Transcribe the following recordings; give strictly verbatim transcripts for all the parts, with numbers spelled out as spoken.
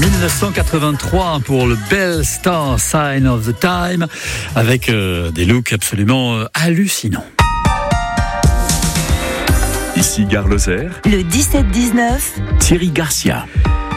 dix-neuf cent quatre-vingt-trois pour le Bell Star Sign of the Time, avec euh, des looks absolument euh, hallucinants. Ici Gare Lozère. Le dix-sept dix-neuf. Thierry Garcia.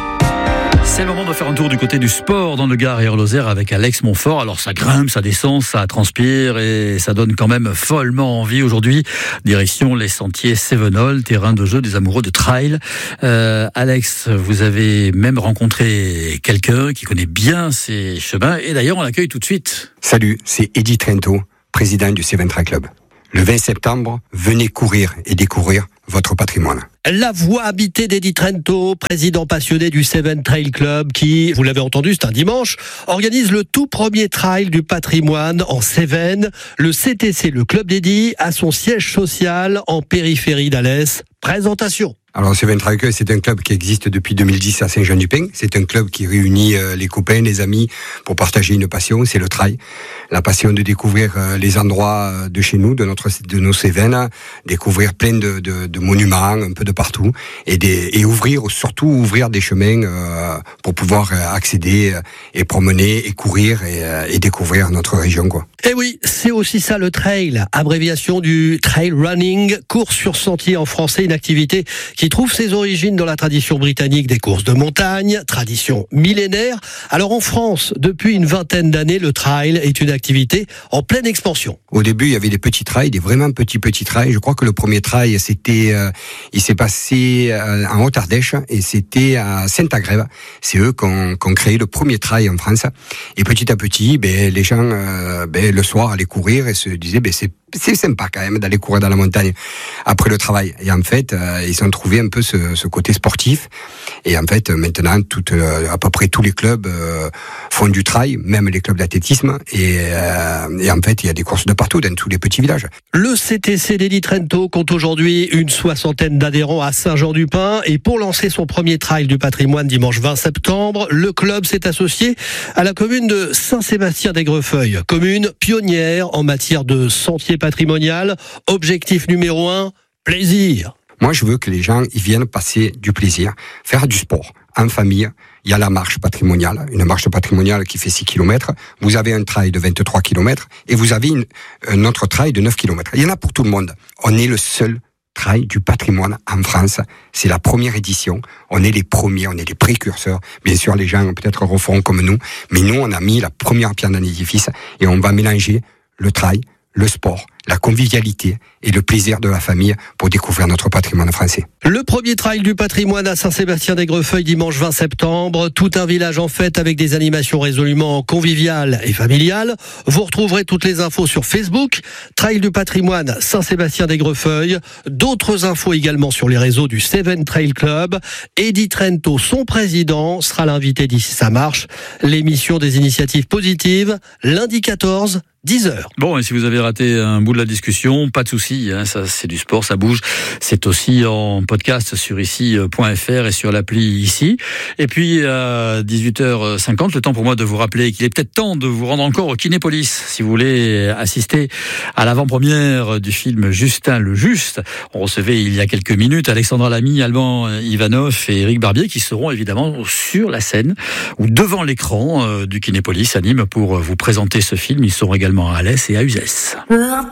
C'est le moment de faire un tour du côté du sport dans le Gard et Lozère avec Alex Montfort. Alors ça grimpe, ça descend, ça transpire et ça donne quand même follement envie aujourd'hui. Direction les sentiers Cévenol, terrain de jeu des amoureux de trail. Euh, Alex, vous avez même rencontré quelqu'un qui connaît bien ces chemins et d'ailleurs on l'accueille tout de suite. Salut, c'est Eddy Trento, président du Seven Trail Club. Le vingt septembre, venez courir et découvrir votre patrimoine. La voix habitée d'Eddy Trento, président passionné du Seven Trail Club, qui, vous l'avez entendu, c'est un dimanche, organise le tout premier trail du patrimoine en Cévennes. Le C T C, le club d'Eddy, a son siège social en périphérie d'Alès. Présentation. Alors, Seven Trail Club, c'est un club qui existe depuis deux mille dix à Saint-Jean-du-Pin. C'est un club qui réunit euh, les copains, les amis pour partager une passion, c'est le trail. La passion de découvrir euh, les endroits de chez nous, de notre, de nos Cévennes, découvrir plein de, de, de monuments, un peu de partout, et, des, et ouvrir, surtout ouvrir des chemins euh, pour pouvoir accéder et promener et courir et, euh, et découvrir notre région, quoi. Et oui, c'est aussi ça le trail, abréviation du trail running, course sur sentier en français, une activité qui trouve ses origines dans la tradition britannique des courses de montagne, tradition millénaire. Alors en France, depuis une vingtaine d'années, le trail est une activité en pleine expansion. Au début, il y avait des petits trails, des vraiment petits petits trails. Je crois que le premier trail, c'était, euh, il s'est passé euh, en Haute-Ardèche et c'était à Saint-Agrève. C'est eux qui ont, qui ont créé le premier trail en France. Et petit à petit, ben les gens, euh, ben le soir, allaient courir et se disaient, ben c'est c'est sympa quand même d'aller courir dans la montagne après le travail. Et en fait, euh, ils ont trouvé un peu ce, ce côté sportif. Et en fait, maintenant, tout, euh, à peu près tous les clubs euh, font du trail, même les clubs d'athlétisme. Et, euh, et en fait, il y a des courses de partout, dans tous les petits villages. Le C T C d'Eddy Trento compte aujourd'hui une soixantaine d'adhérents à Saint-Jean-du-Pin. Et pour lancer son premier trail du patrimoine dimanche vingt septembre, le club s'est associé à la commune de Saint-Sébastien-des-Grefeuilles, commune pionnière en matière de sentiers patrimonial. Objectif numéro un, plaisir. Moi, je veux que les gens ils viennent passer du plaisir, faire du sport en famille. Il y a la marche patrimoniale, une marche patrimoniale qui fait six kilomètres. Vous avez un trail de vingt-trois kilomètres et vous avez une, un autre trail de neuf kilomètres. Il y en a pour tout le monde. On est le seul trail du patrimoine en France. C'est la première édition. On est les premiers, on est les précurseurs. Bien sûr, les gens peut-être referont comme nous, mais nous, on a mis la première pierre dans l'édifice et on va mélanger le trail, le sport, la convivialité et le plaisir de la famille pour découvrir notre patrimoine français. Le premier trail du patrimoine à Saint-Sébastien-des-Grefeuilles dimanche vingt septembre. Tout un village en fête avec des animations résolument conviviales et familiales. Vous retrouverez toutes les infos sur Facebook. Trail du patrimoine Saint-Sébastien-des-Grefeuilles. D'autres infos également sur les réseaux du Seven Trail Club. Eddy Trento, son président, sera l'invité d'ici sa marche. L'émission des initiatives positives, lundi quatorze, dix heures. Bon, et si vous avez raté un bout de la discussion, pas de souci, hein, ça c'est du sport, ça bouge. C'est aussi en podcast sur ici point f r et sur l'appli ici. Et puis à dix-huit heures cinquante, le temps pour moi de vous rappeler qu'il est peut-être temps de vous rendre encore au Kinépolis si vous voulez assister à l'avant-première du film Justin le Juste. On recevait il y a quelques minutes Alexandra Lamy, Alban Ivanov et Éric Barbier qui seront évidemment sur la scène ou devant l'écran du Kinépolis à Nîmes pour vous présenter ce film. Ils seront également à Alès et à Uzès.